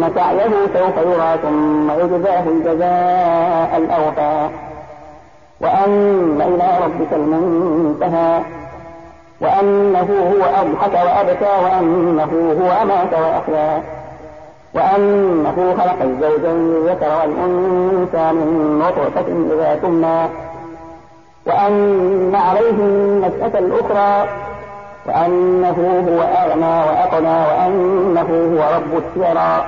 سعيه سوف يرى ثم يجزاه الجزاء الأوفى وأن إلى ربك المنتهى وأنه هو أضحك وأبكى وأنه هو أمات وأحيا وأنه خلق الزوجين الذكر والأنثى من نطفة إذا تمنى وأن عليه النشأة الأخرى وأنه هو أغنى وأقنى وأنه هو رب الشعرى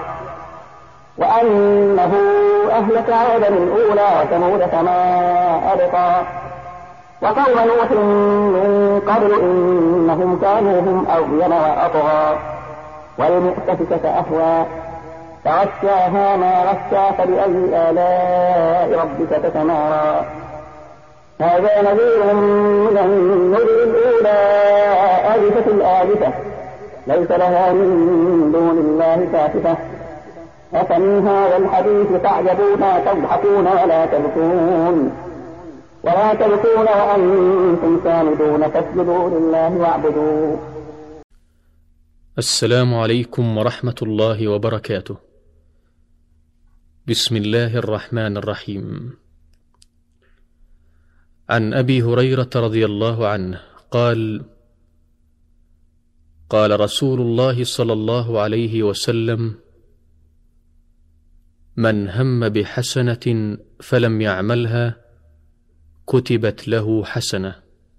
وأنه أهلك عادا الأولى وثمود فما أبقى وقوم نوح من قبل إنهم كانوا هم أظلم وأطغى والمؤتفكة أهوى فغشاها ما غشى فبأي آلاء ربك تتمارى هذا نذير من النذر الأولى آزفة الآزفة ليس لها من دون الله كاشفة أفمن هذا الحديث تعجبون تضحكون ولا تبكون وأنتم سامدون فاسجدوا لله واعبدوا. السلام عليكم ورحمة الله وبركاته. بسم الله الرحمن الرحيم. عن أبي هريرة رضي الله عنه قال: قال رسول الله صلى الله عليه وسلم: من هم بحسنة فلم يعملها كتبت له حسنة،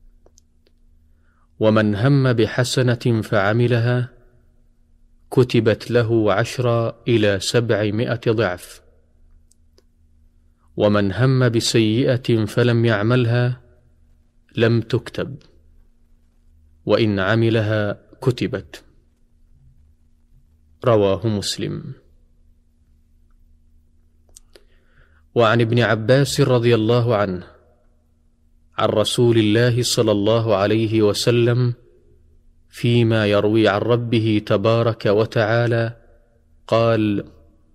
ومن هم بحسنة فعملها كتبت له 10 إلى 700 ضعف، ومن هم بسيئة فلم يعملها لم تكتب، وإن عملها كتبت. رواه مسلم. وعن ابن عباس رضي الله عنه عن رسول الله صلى الله عليه وسلم فيما يروي عن ربه تبارك وتعالى قال: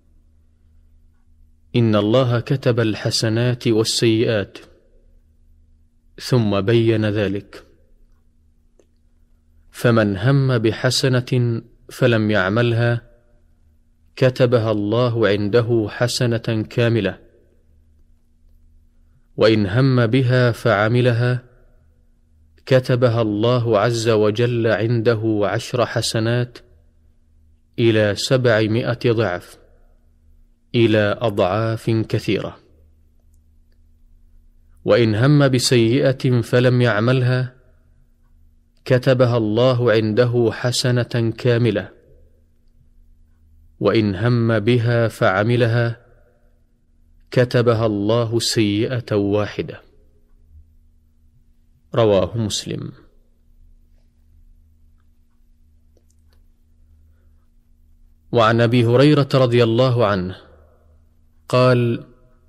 إن الله كتب الحسنات والسيئات، ثم بين ذلك، فمن هم بحسنة فلم يعملها كتبها الله عنده حسنة كاملة، وإن هم بها فعملها كتبها الله عز وجل عنده 10 حسنات إلى 700 ضعف، إلى أضعاف كثيرة. وإن هم بسيئة فلم يعملها كتبها الله عنده حسنة كاملة، وإن هم بها فعملها كتبها الله سيئة واحدة. رواه مسلم. وعن أبي هريرة رضي الله عنه قال: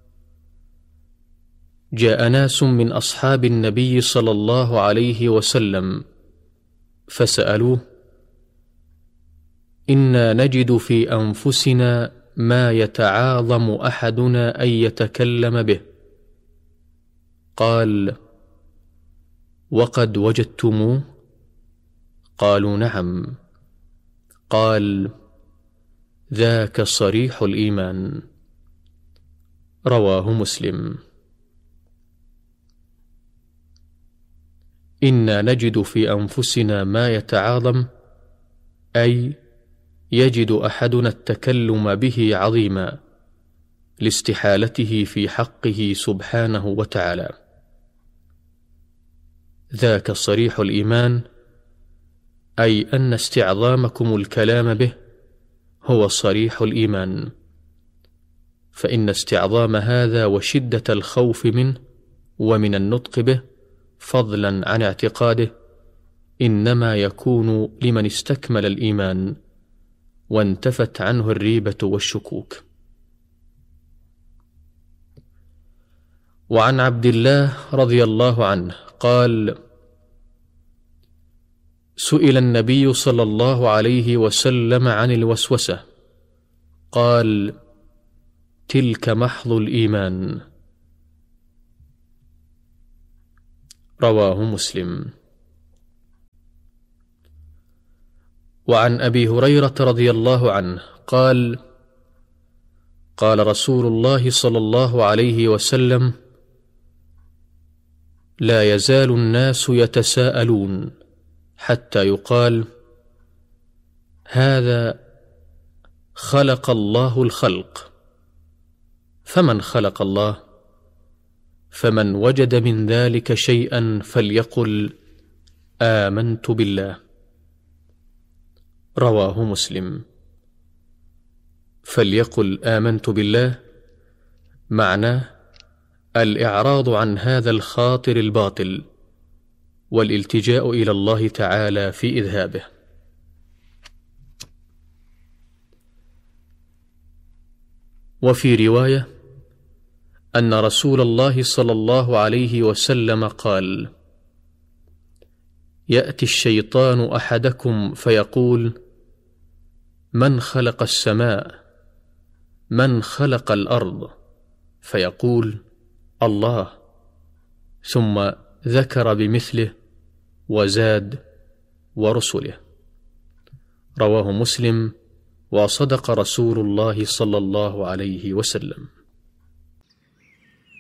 جاء ناس من أصحاب النبي صلى الله عليه وسلم فسألوه: إنا نجد في أنفسنا ما يتعاظم أحدنا أن يتكلم به. قال: وقد وجدتموه؟ قالوا: نعم. قال: ذاك صريح الإيمان. رواه مسلم. إنا نجد في أنفسنا ما يتعاظم، أي يجد أحدنا التكلم به عظيما لاستحالته في حقه سبحانه وتعالى. ذاك صريح الإيمان، أي أن استعظامكم الكلام به هو صريح الإيمان، فإن استعظام هذا وشدة الخوف منه ومن النطق به فضلا عن اعتقاده إنما يكون لمن استكمل الإيمان وانتفت عنه الريبة والشكوك. وعن عبد الله رضي الله عنه قال: سئل النبي صلى الله عليه وسلم عن الوسوسة، قال: تلك محض الإيمان. رواه مسلم. وعن أبي هريرة رضي الله عنه قال: قال رسول الله صلى الله عليه وسلم: لا يزال الناس يتساءلون حتى يقال: هذا خلق الله الخلق. فمن خلق الله؟ فمن وجد من ذلك شيئا فليقل: آمنت بالله. رواه مسلم. فليقل آمنت بالله معناه الإعراض عن هذا الخاطر الباطل والالتجاء إلى الله تعالى في إذهابه. وفي رواية أن رسول الله صلى الله عليه وسلم قال: يأتي الشيطان أحدكم فيقول: من خلق السماء؟ من خلق الأرض؟ فيقول: الله، ثم ذكر بمثله وزاد: ورسله. رواه مسلم. وصدق رسول الله صلى الله عليه وسلم.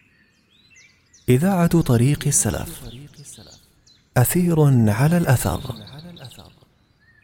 إذاعة طريق السلف، أثير على الأثر.